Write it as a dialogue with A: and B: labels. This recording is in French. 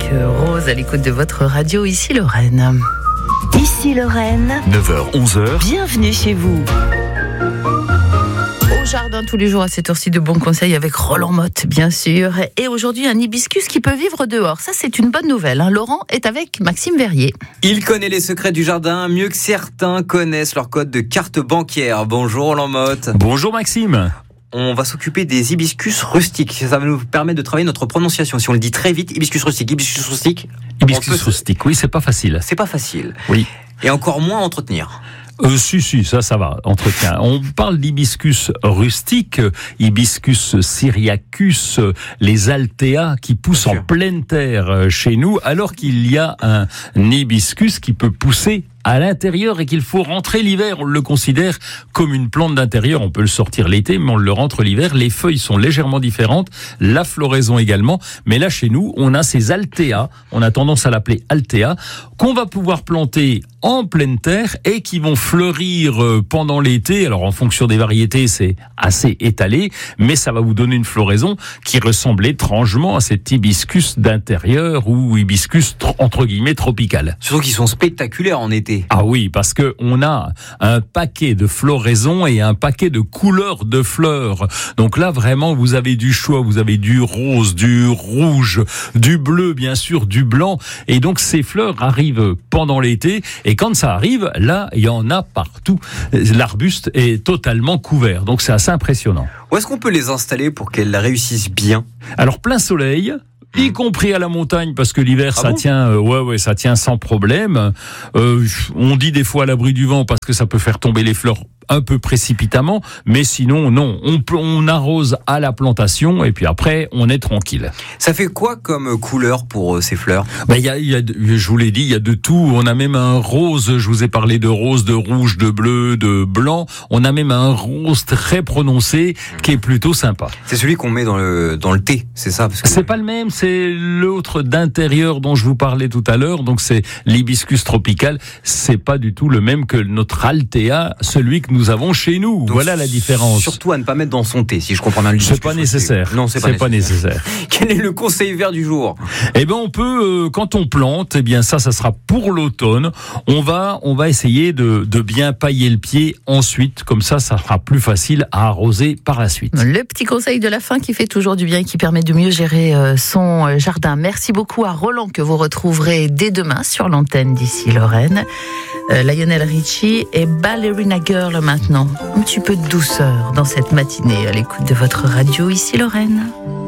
A: avec Rose à l'écoute de votre radio, ici Lorraine. Ici Lorraine,
B: 9h-11h,
A: bienvenue chez vous. Au jardin tous les jours à cette heure-ci, de bons conseils avec Roland Motte, bien sûr. Et aujourd'hui, un hibiscus qui peut vivre dehors. Ça, c'est une bonne nouvelle. Laurent est avec Maxime Verrier.
C: Il connaît les secrets du jardin mieux que certains connaissent leur code de carte bancaire. Bonjour Roland Motte.
B: Bonjour Maxime.
C: On va s'occuper des hibiscus rustiques. Ça va nous permettre de travailler notre prononciation. Si on le dit très vite, hibiscus rustique.
B: Hibiscus rustique, oui, c'est pas facile.
C: C'est pas facile.
B: Oui.
C: Et encore moins à entretenir.
B: Si, ça va, entretien. On parle d'hibiscus rustique, hibiscus syriacus, les altea qui poussent en pleine terre chez nous, alors qu'il y a un hibiscus qui peut pousser à l'intérieur et qu'il faut rentrer l'hiver. On le considère comme une plante d'intérieur. On peut le sortir l'été, mais on le rentre l'hiver. Les feuilles sont légèrement différentes, la floraison également. Mais là, chez nous, on a ces altea, on a tendance à l'appeler altea, qu'on va pouvoir planter en pleine terre et qui vont fleurir pendant l'été. Alors, en fonction des variétés, c'est assez étalé, mais ça va vous donner une floraison qui ressemble étrangement à cet hibiscus d'intérieur ou hibiscus, entre guillemets, tropical.
C: Surtout qu'ils sont spectaculaires en été.
B: Ah oui, parce que on a un paquet de floraisons et un paquet de couleurs de fleurs. Donc là, vraiment, vous avez du choix, vous avez du rose, du rouge, du bleu, bien sûr, du blanc. Et donc, ces fleurs arrivent pendant l'été. Et quand ça arrive, là, il y en a partout. L'arbuste est totalement couvert. Donc, c'est assez impressionnant.
C: Où est-ce qu'on peut les installer pour qu'elles réussissent bien ?
B: Alors, plein soleil, y compris à la montagne, parce que l'hiver, ça tient sans problème. On dit des fois à l'abri du vent, parce que ça peut faire tomber les fleurs un peu précipitamment, mais sinon, non. On arrose à la plantation, et puis après, on est tranquille.
C: Ça fait quoi comme couleur pour ces fleurs ?
B: Je vous l'ai dit, il y a de tout. On a même un rose, je vous ai parlé de rose, de rouge, de bleu, de blanc. On a même un rose très prononcé, qui est plutôt sympa.
C: C'est celui qu'on met dans le thé, c'est ça ? Parce que...
B: C'est pas le même, c'est l'autre d'intérieur dont je vous parlais tout à l'heure, donc c'est l'hibiscus tropical. C'est pas du tout le même que notre altea, celui que nous avons chez nous. Donc, voilà la différence.
C: Surtout à ne pas mettre dans son thé, si je comprends bien le
B: C'est pas nécessaire.
C: Non, c'est pas nécessaire. Quel est le conseil vert du jour ?
B: On peut, quand on plante, ça sera pour l'automne. On va essayer de bien pailler le pied ensuite. Comme ça sera plus facile à arroser par la suite.
A: Le petit conseil de la fin qui fait toujours du bien et qui permet de mieux gérer son jardin. Merci beaucoup à Roland que vous retrouverez dès demain sur l'antenne d'Ici Lorraine. Lionel Richie et Ballerina Girl maintenant. Un petit peu de douceur dans cette matinée à l'écoute de votre radio Ici Lorraine.